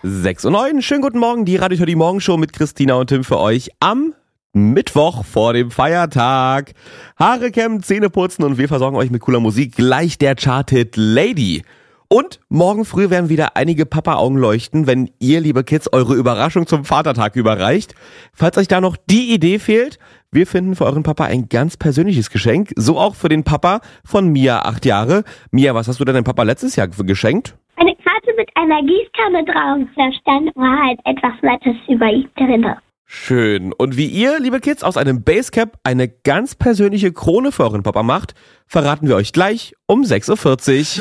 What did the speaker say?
6:09 Uhr, schönen guten Morgen, die Radio die Morgenshow mit Christina und Tim für euch am Mittwoch vor dem Feiertag. Haare kämmen, Zähne putzen und wir versorgen euch mit cooler Musik, gleich der Chart-Hit Lady. Und morgen früh werden wieder einige Papa-Augen leuchten, wenn ihr, liebe Kids, eure Überraschung zum Vatertag überreicht. Falls euch da noch die Idee fehlt, wir finden für euren Papa ein ganz persönliches Geschenk. So auch für den Papa von Mia, 8 Jahre. Mia, was hast du denn deinem Papa letztes Jahr geschenkt? Eine Karte mit einer Gießkanne drauf. Da stand war halt etwas Nettes über ihn drin. Schön. Und wie ihr, liebe Kids, aus einem Basecap eine ganz persönliche Krone für euren Papa macht, verraten wir euch gleich um 6:40 Uhr.